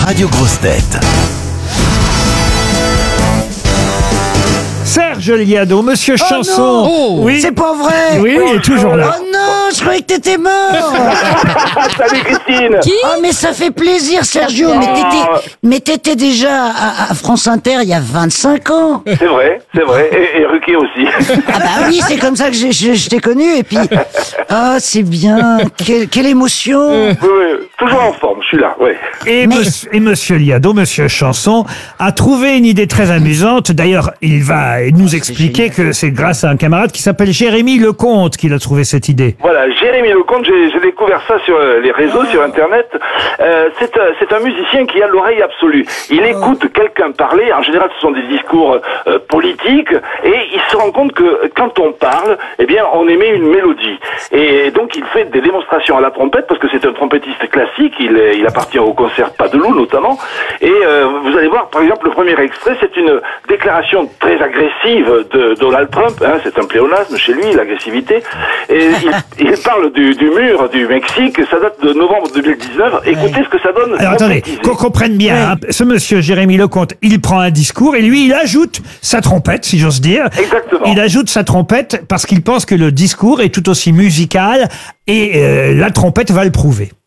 Radio Grosses Têtes. Serge Liado, Monsieur Chanson. non. Oui, C'est pas vrai. oui, il est toujours là. Oh non, je croyais que t'étais mort. Salut Christine. Oh mais ça fait plaisir Sergio, mais t'étais déjà à France Inter il y a 25 ans. C'est vrai. Et Ruquier aussi. Ah bah oui, c'est comme ça que je t'ai connu et puis oh c'est bien, quelle émotion. Oui, toujours en forme, je suis là, ouais. Et Monsieur Liado, Monsieur Chanson, a trouvé une idée très amusante. D'ailleurs, il va nous expliquer que c'est grâce à un camarade qui s'appelle Jérémy Lecomte qu'il a trouvé cette idée. Voilà, Jérémy Lecomte, j'ai découvert ça sur les réseaux, sur Internet. C'est un musicien qui a l'oreille absolue. Il écoute quelqu'un parler, en général ce sont des discours politiques, et il se rend compte que quand on parle, eh bien on émet une mélodie. Et donc il fait des démonstrations à la trompette, parce que c'est un trompettiste classique, il appartient au concert Padelou notamment, et vous allez voir par exemple le premier extrait, c'est une déclaration très agressive de Donald Trump, hein, c'est un pléonasme chez lui, l'agressivité, et il parle du mur du Mexique, ça date de novembre 2019, écoutez ce que ça donne. Alors attendez, qu'on comprenne bien, hein, ce monsieur Jérémy Lecomte, il prend un discours et lui il ajoute sa trompette, si j'ose dire. Exactement. Il ajoute sa trompette parce qu'il pense que le discours est tout aussi musical et la trompette va le prouver.